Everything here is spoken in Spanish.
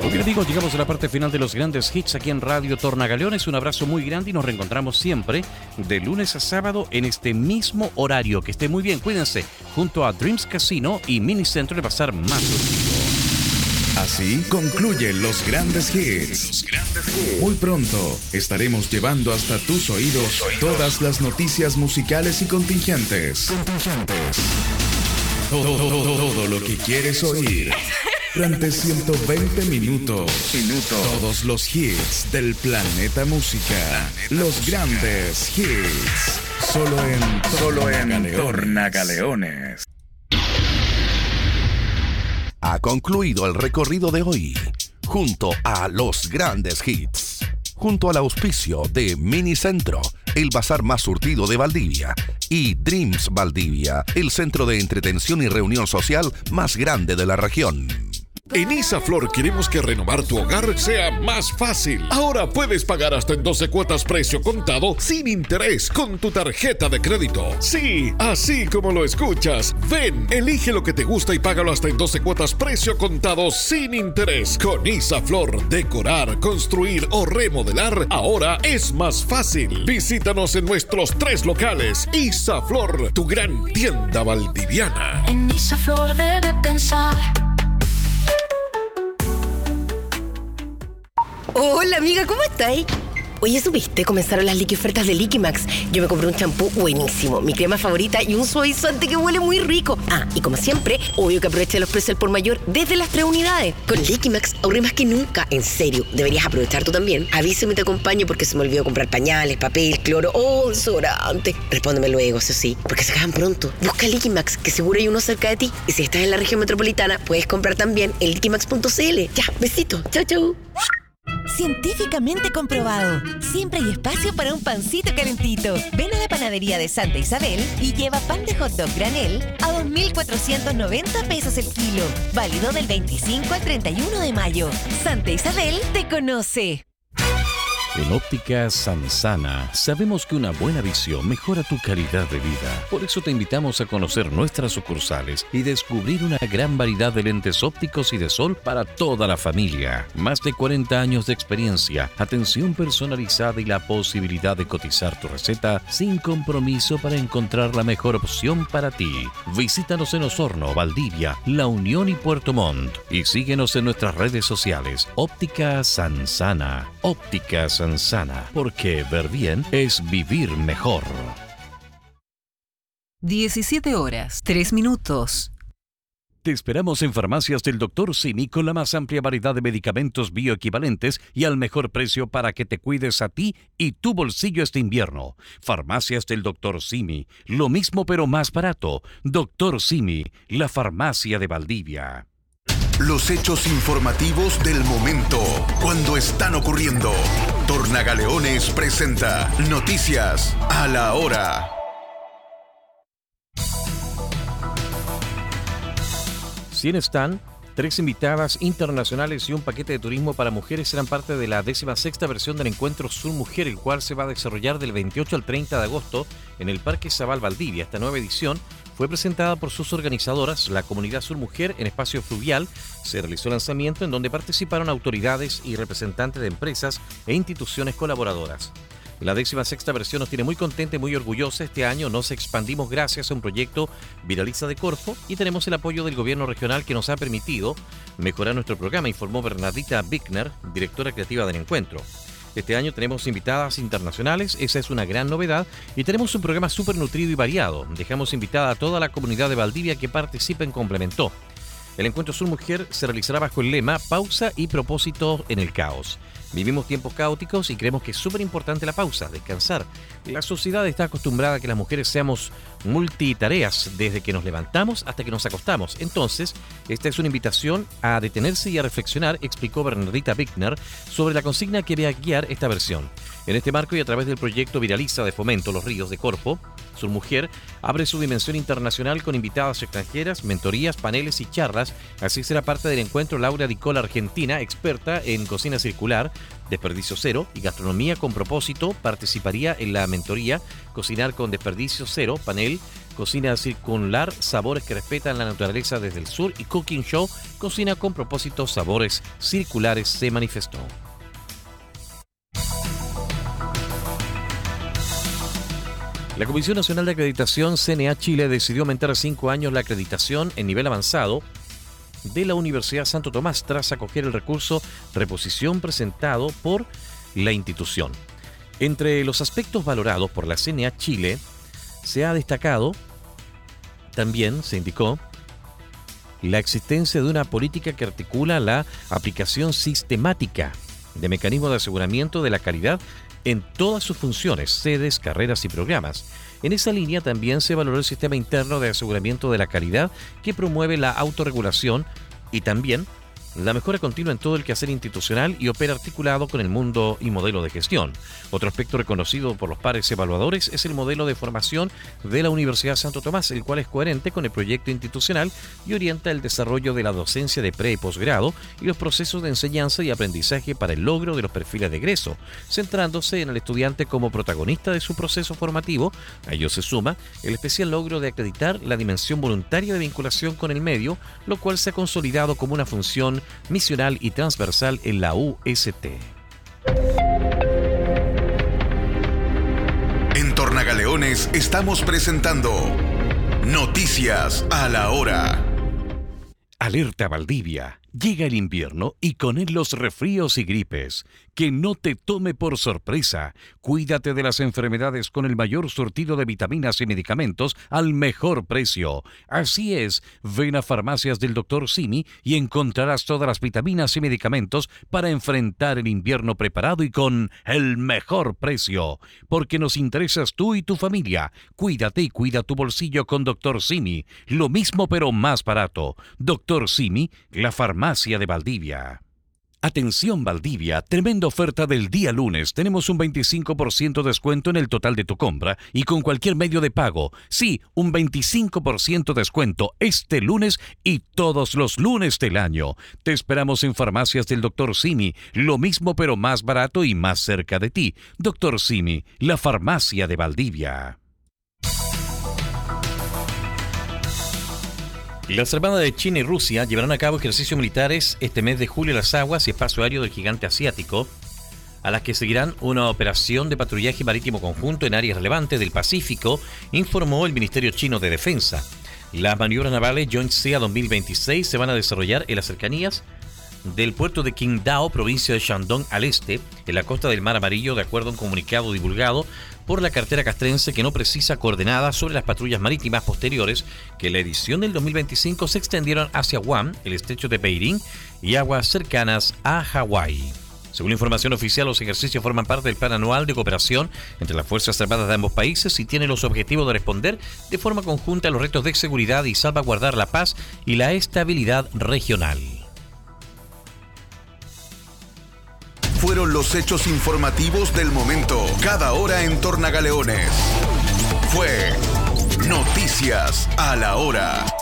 Muy bien, amigos, llegamos a la parte final de los grandes hits aquí en Radio Tornagaleones. Un abrazo muy grande y nos reencontramos siempre de lunes a sábado en este mismo horario. Que esté muy bien, cuídense, junto a Dreams Casino y Minicentro de Pasar más surtido. Así concluyen los grandes hits. Muy pronto estaremos llevando hasta tus oídos todas las noticias musicales y contingentes. Todo lo que quieres oír. Durante 120 minutos. Todos los hits del planeta música. Los grandes hits. Solo en Tornagaleones. Ha concluido el recorrido de hoy, junto a los grandes hits, junto al auspicio de Minicentro, el bazar más surtido de Valdivia, y Dreams Valdivia, el centro de entretención y reunión social más grande de la región. En Isaflor queremos que renovar tu hogar sea más fácil. Ahora puedes pagar hasta en 12 cuotas precio contado sin interés con tu tarjeta de crédito. Sí, así como lo escuchas. Ven, elige lo que te gusta y págalo hasta en 12 cuotas precio contado sin interés. Con Isaflor, decorar, construir o remodelar ahora es más fácil. Visítanos en nuestros 3 locales. Isaflor, tu gran tienda valdiviana. En Isaflor debe pensar. Hola amiga, ¿cómo estáis? Oye, ¿supiste? Comenzaron las liqui ofertas de Liquimax. Yo me compré un champú buenísimo, mi crema favorita y un suavizante que huele muy rico. Ah, y como siempre, obvio que aproveché los precios al por mayor desde las 3 unidades. Con Liquimax ahorré más que nunca. En serio, deberías aprovechar tú también. Avísame y te acompaño porque se me olvidó comprar pañales, papel, cloro o desodorante. Respóndeme luego, eso sí, porque se acaban pronto. Busca Liquimax, que seguro hay uno cerca de ti. Y si estás en la región metropolitana, puedes comprar también en liquimax.cl. Ya, besito. Chau, chau. Científicamente comprobado. Siempre hay espacio para un pancito calentito. Ven a la panadería de Santa Isabel y lleva pan de hot dog granel a 2.490 pesos el kilo. Válido del 25 al 31 de mayo. Santa Isabel te conoce. En Óptica Sansana sabemos que una buena visión mejora tu calidad de vida. Por eso te invitamos a conocer nuestras sucursales y descubrir una gran variedad de lentes ópticos y de sol para toda la familia. Más de 40 años de experiencia, atención personalizada y la posibilidad de cotizar tu receta sin compromiso para encontrar la mejor opción para ti. Visítanos en Osorno, Valdivia, La Unión y Puerto Montt. Y síguenos en nuestras redes sociales. Óptica Sansana. Óptica Sansana, porque ver bien es vivir mejor. 17 horas, 3 minutos. Te esperamos en Farmacias del Dr. Simi con la más amplia variedad de medicamentos bioequivalentes y al mejor precio para que te cuides a ti y tu bolsillo este invierno. Farmacias del Dr. Simi, lo mismo pero más barato. Dr. Simi, la farmacia de Valdivia. Los hechos informativos del momento, cuando están ocurriendo. Tornagaleones presenta Noticias a la Hora. 100 están, 3 invitadas internacionales y un paquete de turismo para mujeres serán parte de la 16ª versión del Encuentro Sur Mujer, el cual se va a desarrollar del 28 al 30 de agosto en el Parque Zabal Valdivia. Esta nueva edición fue presentada por sus organizadoras, la Comunidad Sur Mujer, en espacio fluvial. Se realizó el lanzamiento en donde participaron autoridades y representantes de empresas e instituciones colaboradoras. La 16ª versión nos tiene muy contenta y muy orgullosa. Este año nos expandimos gracias a un proyecto Viraliza de Corfo y tenemos el apoyo del gobierno regional que nos ha permitido mejorar nuestro programa, informó Bernardita Bickner, directora creativa del encuentro. Este año tenemos invitadas internacionales, esa es una gran novedad, y tenemos un programa súper nutrido y variado. Dejamos invitada a toda la comunidad de Valdivia que participe en Complementó. El Encuentro Sur Mujer se realizará bajo el lema Pausa y propósito en el caos. Vivimos tiempos caóticos y creemos que es súper importante la pausa, descansar. La sociedad está acostumbrada a que las mujeres seamos multitareas desde que nos levantamos hasta que nos acostamos. Entonces, esta es una invitación a detenerse y a reflexionar, explicó Bernardita Bickner, sobre la consigna que va a guiar esta versión. En este marco y a través del proyecto Viraliza de Fomento Los Ríos de Corfo, Sur Mujer abre su dimensión internacional con invitadas extranjeras, mentorías, paneles y charlas. Así será parte del encuentro Laura Dicola, argentina, experta en cocina circular, desperdicio cero y gastronomía con propósito. Participaría en la mentoría Cocinar con Desperdicio Cero, panel Cocina Circular, sabores que respetan la naturaleza desde el sur. Y Cooking Show, cocina con propósitos, sabores circulares, se manifestó. La Comisión Nacional de Acreditación, CNA Chile, decidió aumentar a 5 años la acreditación en nivel avanzado de la Universidad Santo Tomás tras acoger el recurso reposición presentado por la institución. Entre los aspectos valorados por la CNA Chile se ha destacado, también se indicó, la existencia de una política que articula la aplicación sistemática de mecanismos de aseguramiento de la calidad en todas sus funciones, sedes, carreras y programas. En esa línea también se valoró el sistema interno de aseguramiento de la calidad que promueve la autorregulación y también la mejora continua en todo el quehacer institucional y opera articulado con el mundo y modelo de gestión. Otro aspecto reconocido por los pares evaluadores es el modelo de formación de la Universidad Santo Tomás, el cual es coherente con el proyecto institucional y orienta el desarrollo de la docencia de pre y posgrado y los procesos de enseñanza y aprendizaje para el logro de los perfiles de egreso, centrándose en el estudiante como protagonista de su proceso formativo. A ello se suma el especial logro de acreditar la dimensión voluntaria de vinculación con el medio, lo cual se ha consolidado como una función misional y transversal en la UST. En Tornagaleones estamos presentando Noticias a la Hora. Alerta Valdivia. Llega el invierno y con él los resfríos y gripes. Que no te tome por sorpresa. Cuídate de las enfermedades con el mayor surtido de vitaminas y medicamentos al mejor precio. Así es, ven a Farmacias del Dr. Simi y encontrarás todas las vitaminas y medicamentos para enfrentar el invierno preparado y con el mejor precio. Porque nos interesas tú y tu familia. Cuídate y cuida tu bolsillo con Dr. Simi. Lo mismo pero más barato. Dr. Simi, la farmacia de Valdivia. Atención Valdivia, tremenda oferta del día lunes. Tenemos un 25% de descuento en el total de tu compra y con cualquier medio de pago. Sí, un 25% de descuento este lunes y todos los lunes del año. Te esperamos en Farmacias del Dr. Simi, lo mismo pero más barato y más cerca de ti. Dr. Simi, la farmacia de Valdivia. Las Armadas de China y Rusia llevarán a cabo ejercicios militares este mes de julio en las aguas y espacio aéreo del gigante asiático, a las que seguirán una operación de patrullaje marítimo conjunto en áreas relevantes del Pacífico, informó el Ministerio Chino de Defensa. Las maniobras navales Joint Sea 2026 se van a desarrollar en las cercanías del puerto de Qingdao, provincia de Shandong al este, en la costa del Mar Amarillo, de acuerdo a un comunicado divulgado por la cartera castrense, que no precisa coordenadas sobre las patrullas marítimas posteriores que en la edición del 2025 se extendieron hacia Guam, el estrecho de Beirín y aguas cercanas a Hawái. Según la información oficial, los ejercicios forman parte del plan anual de cooperación entre las Fuerzas Armadas de ambos países y tienen los objetivos de responder de forma conjunta a los retos de seguridad y salvaguardar la paz y la estabilidad regional. Fueron los hechos informativos del momento, cada hora en Tornagaleones. Fue Noticias a la Hora.